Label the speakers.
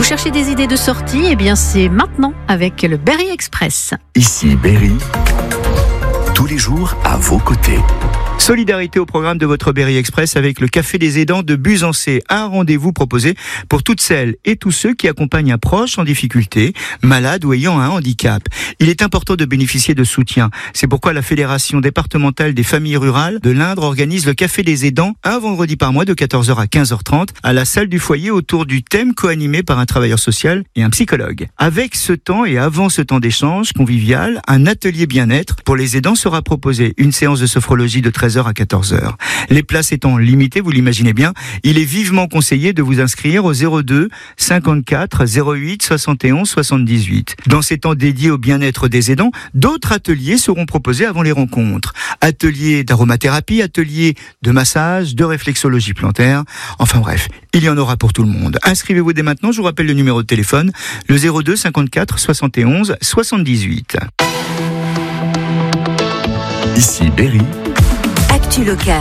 Speaker 1: Vous cherchez des idées de sortie? Eh bien, c'est maintenant avec le Berry Express.
Speaker 2: Ici Berry, tous les jours à vos côtés.
Speaker 3: Solidarité au programme de votre Berry Express avec le Café des Aidants de Buzancé. Un rendez-vous proposé pour toutes celles et tous ceux qui accompagnent un proche en difficulté, malade ou ayant un handicap. Il est important de bénéficier de soutien. C'est pourquoi la Fédération départementale des familles rurales de l'Indre organise le Café des Aidants un vendredi par mois de 14h à 15h30 à la salle du foyer autour du thème co-animé par un travailleur social et un psychologue. Avec ce temps et avant ce temps d'échange convivial, un atelier bien-être pour les aidants sera proposé. Une séance de sophrologie de 13h à 14h. Les places étant limitées, vous l'imaginez bien, il est vivement conseillé de vous inscrire au 02 54 08 71 78. Dans ces temps dédiés au bien-être des aidants, d'autres ateliers seront proposés avant les rencontres. Ateliers d'aromathérapie, ateliers de massage, de réflexologie plantaire. Enfin bref, il y en aura pour tout le monde. Inscrivez-vous dès maintenant, je vous rappelle le numéro de téléphone, le 02 54 71 78.
Speaker 2: Ici Berry.
Speaker 4: Actu local.